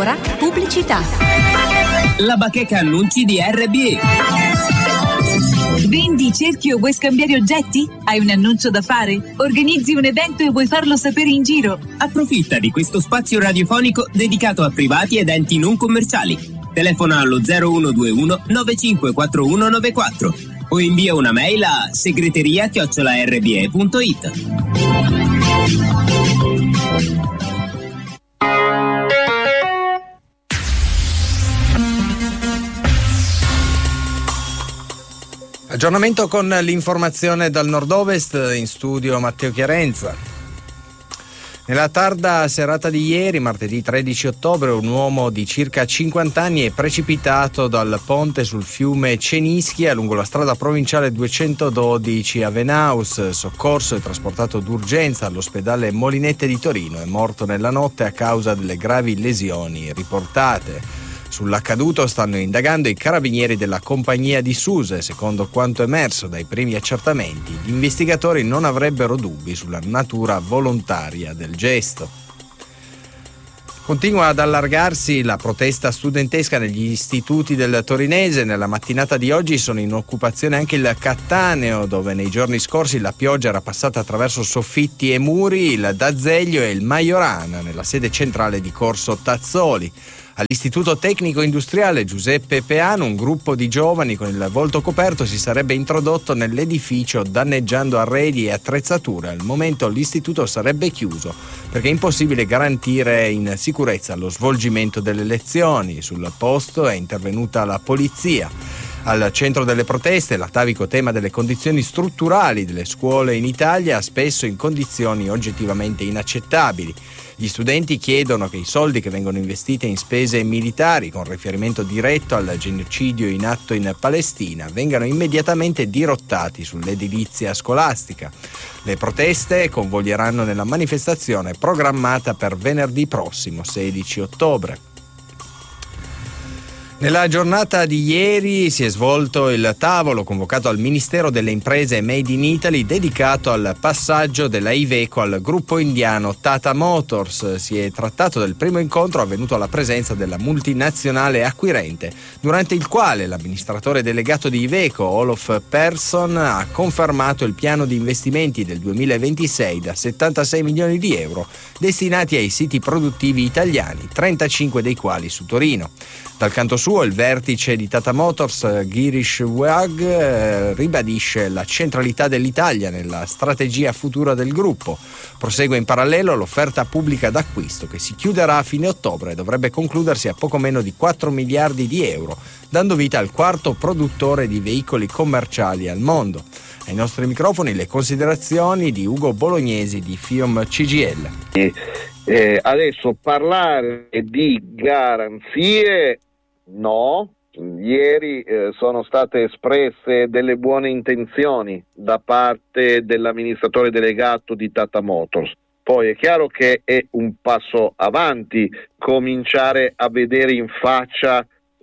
ora pubblicità. La bacheca annunci di RBE. Vendi, cerchi o vuoi scambiare oggetti? Hai un annuncio da fare? Organizzi un evento e vuoi farlo sapere in giro? Approfitta di questo spazio radiofonico dedicato a privati ed enti non commerciali. Telefona allo 0121 954194 o invia una mail a segreteria@rbe.it. Aggiornamento con l'informazione dal nord-ovest, in studio Matteo Chiarenza. Nella tarda serata di ieri, martedì 13 ottobre, un uomo di circa 50 anni è precipitato dal ponte sul fiume Cenischia lungo la strada provinciale 212 a Venaus. Soccorso e trasportato d'urgenza all'ospedale Molinette di Torino. È morto nella notte a causa delle gravi lesioni riportate. Sull'accaduto stanno indagando i carabinieri della compagnia di Suse. Secondo quanto emerso dai primi accertamenti, gli investigatori non avrebbero dubbi sulla natura volontaria del gesto. Continua ad allargarsi la protesta studentesca negli istituti del Torinese. Nella mattinata di oggi sono in occupazione anche il Cattaneo, dove nei giorni scorsi la pioggia era passata attraverso soffitti e muri, il D'Azeglio e il Majorana, nella sede centrale di Corso Tazzoli. All'Istituto Tecnico Industriale Giuseppe Peano un gruppo di giovani con il volto coperto si sarebbe introdotto nell'edificio danneggiando arredi e attrezzature. Al momento l'istituto sarebbe chiuso perché è impossibile garantire in sicurezza lo svolgimento delle lezioni. Sul posto è intervenuta la polizia. Al centro delle proteste l'atavico tema delle condizioni strutturali delle scuole in Italia, spesso in condizioni oggettivamente inaccettabili. Gli studenti chiedono che i soldi che vengono investiti in spese militari, con riferimento diretto al genocidio in atto in Palestina, vengano immediatamente dirottati sull'edilizia scolastica. Le proteste convoglieranno nella manifestazione programmata per venerdì prossimo, 16 ottobre. Nella giornata di ieri si è svolto il tavolo convocato al Ministero delle Imprese Made in Italy dedicato al passaggio della Iveco al gruppo indiano Tata Motors. Si è trattato del primo incontro avvenuto alla presenza della multinazionale acquirente, durante il quale l'amministratore delegato di Iveco, Olof Persson, ha confermato il piano di investimenti del 2026 da 76 milioni di euro destinati ai siti produttivi italiani, 35 dei quali su Torino. Dal canto suo, il vertice di Tata Motors, Girish Wag, ribadisce la centralità dell'Italia nella strategia futura del gruppo. Prosegue in parallelo l'offerta pubblica d'acquisto che si chiuderà a fine ottobre e dovrebbe concludersi a poco meno di 4 miliardi di euro, dando vita al quarto produttore di veicoli commerciali al mondo. Ai nostri microfoni le considerazioni di Ugo Bolognesi di FIOM CGIL. Adesso parlare di garanzie, no. Ieri sono state espresse delle buone intenzioni da parte dell'amministratore delegato di Tata Motors. Poi è chiaro che è un passo avanti cominciare a vedere in faccia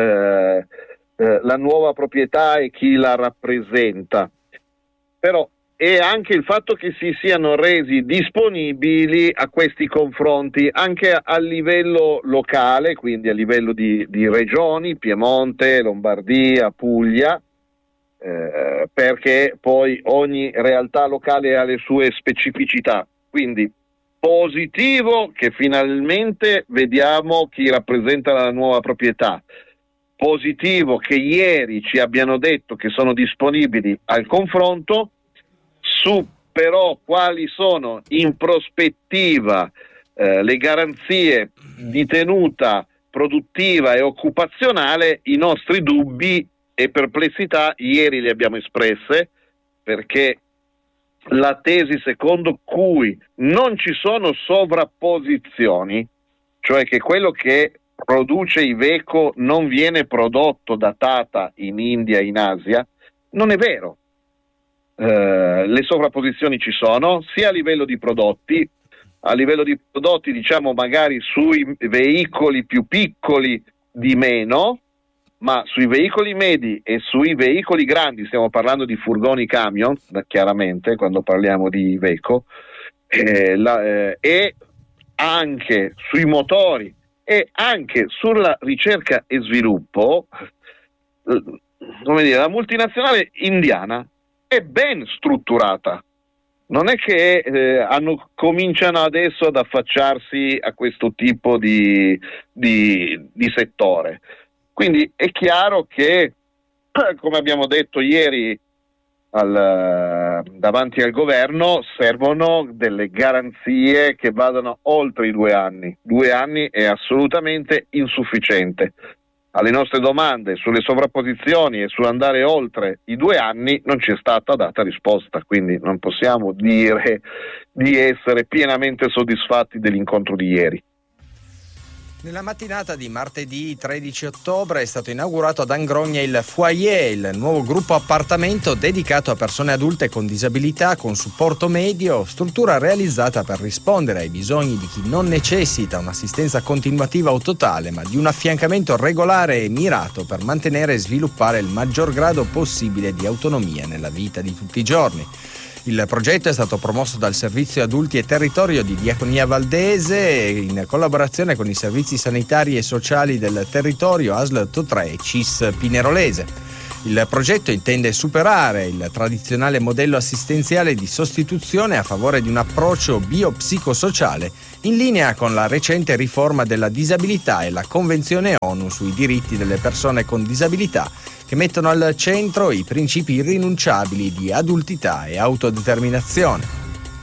la nuova proprietà e chi la rappresenta. Però è anche il fatto che si siano resi disponibili a questi confronti anche a livello locale, quindi a livello di regioni, Piemonte, Lombardia, Puglia, perché poi ogni realtà locale ha le sue specificità. Quindi positivo che finalmente vediamo chi rappresenta la nuova proprietà. Positivo che ieri ci abbiano detto che sono disponibili al confronto. Su però quali sono in prospettiva le garanzie di tenuta produttiva e occupazionale, i nostri dubbi e perplessità ieri li abbiamo espresse, perché la tesi secondo cui non ci sono sovrapposizioni, cioè che quello che produce Iveco non viene prodotto da Tata in India e in Asia, non è vero. Le sovrapposizioni ci sono sia a livello di prodotti, diciamo magari sui veicoli più piccoli di meno, ma sui veicoli medi e sui veicoli grandi, stiamo parlando di furgoni camion, chiaramente quando parliamo di Iveco, e anche sui motori E anche sulla ricerca e sviluppo, la multinazionale indiana è ben strutturata. Non è che cominciano adesso ad affacciarsi a questo tipo di settore. Quindi è chiaro che, come abbiamo detto ieri davanti al governo, servono delle garanzie che vadano oltre i 2 anni. 2 anni è assolutamente insufficiente. Alle nostre domande sulle sovrapposizioni e sull'andare oltre i 2 anni non ci è stata data risposta, quindi non possiamo dire di essere pienamente soddisfatti dell'incontro di ieri. Nella mattinata di martedì 13 ottobre è stato inaugurato ad Angrogna il Foyer, il nuovo gruppo appartamento dedicato a persone adulte con disabilità con supporto medio, struttura realizzata per rispondere ai bisogni di chi non necessita un'assistenza continuativa o totale, ma di un affiancamento regolare e mirato per mantenere e sviluppare il maggior grado possibile di autonomia nella vita di tutti i giorni. Il progetto è stato promosso dal Servizio Adulti e Territorio di Diaconia Valdese in collaborazione con i servizi sanitari e sociali del territorio, ASL Totre e CIS Pinerolese. Il progetto intende superare il tradizionale modello assistenziale di sostituzione a favore di un approccio biopsicosociale in linea con la recente riforma della disabilità e la Convenzione ONU sui diritti delle persone con disabilità, che mettono al centro i principi irrinunciabili di adultità e autodeterminazione.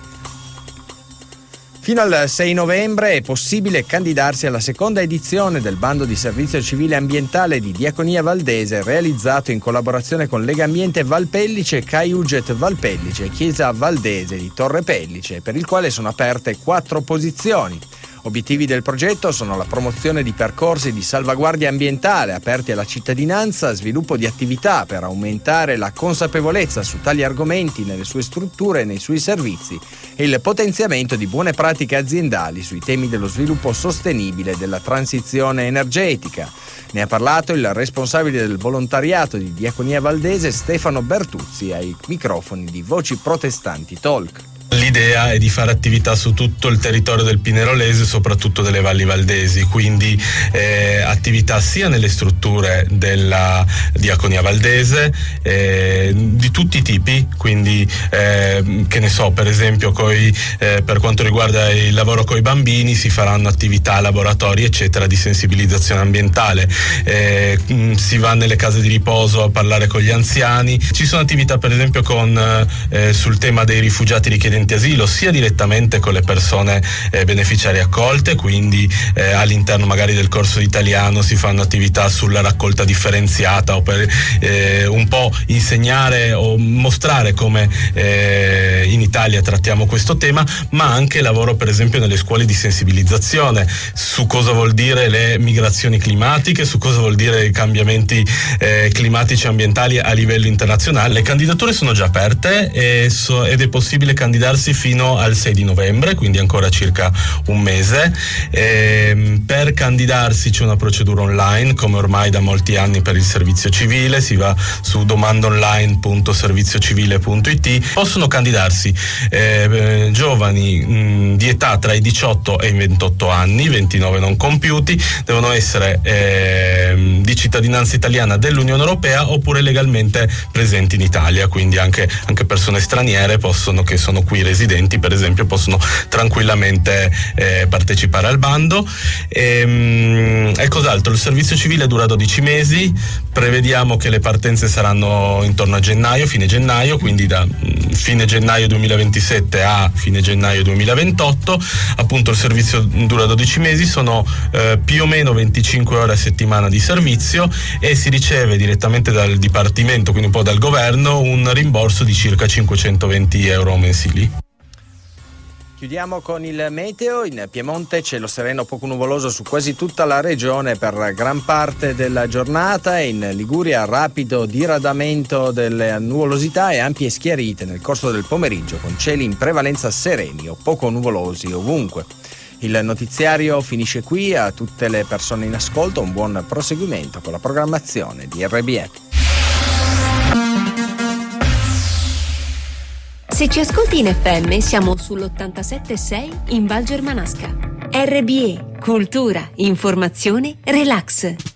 Fino al 6 novembre è possibile candidarsi alla seconda edizione del bando di servizio civile ambientale di Diaconia Valdese, realizzato in collaborazione con Legambiente Valpellice, CAIUGET Valpellice e Chiesa Valdese di Torre Pellice, per il quale sono aperte 4 posizioni. Obiettivi del progetto sono la promozione di percorsi di salvaguardia ambientale aperti alla cittadinanza, sviluppo di attività per aumentare la consapevolezza su tali argomenti nelle sue strutture e nei suoi servizi e il potenziamento di buone pratiche aziendali sui temi dello sviluppo sostenibile e della transizione energetica. Ne ha parlato il responsabile del volontariato di Diaconia Valdese, Stefano Bertuzzi, ai microfoni di Voci Protestanti Talk. L'idea è di fare attività su tutto il territorio del Pinerolese, soprattutto delle valli valdesi, quindi attività sia nelle strutture della Diaconia Valdese di tutti i tipi, quindi che ne so, per esempio per quanto riguarda il lavoro coi bambini si faranno attività, laboratori eccetera di sensibilizzazione ambientale, si va nelle case di riposo a parlare con gli anziani, ci sono attività per esempio sul tema dei rifugiati richiedenti asilo, sia direttamente con le persone beneficiarie accolte, quindi all'interno magari del corso di italiano si fanno attività sulla raccolta differenziata o per un po' insegnare o mostrare come in Italia trattiamo questo tema, ma anche lavoro per esempio nelle scuole di sensibilizzazione su cosa vuol dire le migrazioni climatiche, su cosa vuol dire i cambiamenti climatici e ambientali a livello internazionale. Le candidature sono già aperte ed è possibile candidarsi fino al 6 di novembre, quindi ancora circa un mese. Per candidarsi c'è una procedura online, come ormai da molti anni per il servizio civile, si va su domandaonline.serviziocivile.it. Possono candidarsi giovani di età tra i 18 e i 28 anni, 29 non compiuti, devono essere di cittadinanza italiana dell'Unione Europea oppure legalmente presenti in Italia, quindi anche persone straniere che sono qui residenti per esempio possono tranquillamente partecipare al bando. E cos'altro? Il servizio civile dura 12 mesi, prevediamo che le partenze saranno intorno a fine gennaio, quindi da fine gennaio 2027 a fine gennaio 2028. Appunto il servizio dura 12 mesi, sono più o meno 25 ore a settimana di servizio e si riceve direttamente dal Dipartimento, quindi un po' dal governo, un rimborso di circa 520 euro mensili. Chiudiamo con il meteo. In Piemonte cielo sereno poco nuvoloso su quasi tutta la regione per gran parte della giornata, e in Liguria rapido diradamento delle nuvolosità e ampie schiarite nel corso del pomeriggio, con cieli in prevalenza sereni o poco nuvolosi ovunque. Il notiziario finisce qui. A tutte le persone in ascolto un buon proseguimento con la programmazione di RBE. Se ci ascolti in FM siamo sull'87.6 in Val Germanasca. RBE, cultura, informazione, relax.